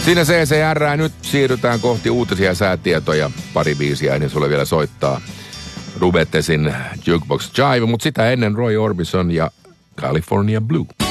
Siinä CCR, nyt siirrytään kohti uutisia säätietoja. Pari biisiä ennen sulle vielä soittaa Rubettesin Jukebox Jive, mutta sitä ennen Roy Orbison ja California Blue.